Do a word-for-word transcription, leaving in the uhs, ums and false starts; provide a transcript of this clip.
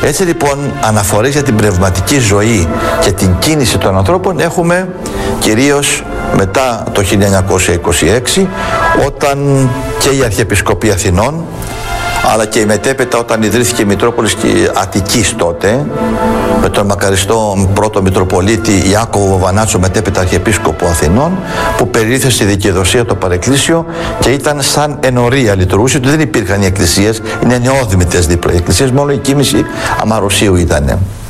Έτσι λοιπόν αναφορές για την πνευματική ζωή και την κίνηση των ανθρώπων έχουμε κυρίως μετά το χίλια εννιακόσια είκοσι έξι, όταν και η Αρχιεπισκοπή Αθηνών αλλά και η μετέπειτα όταν ιδρύθηκε η Μητρόπολης Αττικής τότε με τον μακαριστό πρώτο Μητροπολίτη Ιάκωβο Βοβανάτσο, μετέπειτα Αρχιεπίσκοπο Αθηνών, που περιήλθε στη δικαιοδοσία το παρεκκλήσιο και ήταν σαν ενορία, λειτουργούσε, ότι δεν υπήρχαν οι εκκλησίες, είναι νεόδημητες δίπλα οι εκκλησίες, μόνο η κοίμηση Αμαροσίου ήτανε.